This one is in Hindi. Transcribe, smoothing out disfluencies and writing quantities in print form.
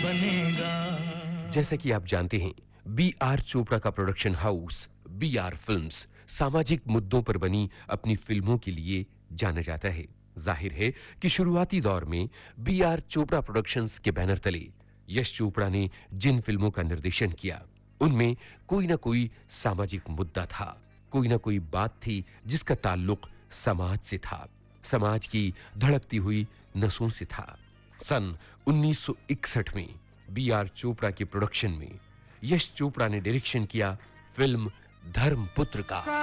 बनेगा। जैसा कि आप जानते हैं, बी.आर. चोपड़ा का प्रोडक्शन हाउस बी.आर. फिल्म्स सामाजिक मुद्दों पर बनी अपनी फिल्मों के लिए जाना जाता है। जाहिर है कि शुरुआती दौर में बी.आर. चोपड़ा प्रोडक्शंस के बैनर तले यश चोपड़ा ने जिन फिल्मों का निर्देशन किया, उनमें कोई ना कोई सामाजिक मुद्दा था, कोई ना कोई बात थी जिसका ताल्लुक समाज से था, समाज की धड़कती हुई नसों से था। सन 1961 में बी.आर. चोपड़ा के प्रोडक्शन में यश चोपड़ा ने डायरेक्शन किया फिल्म धर्मपुत्र का।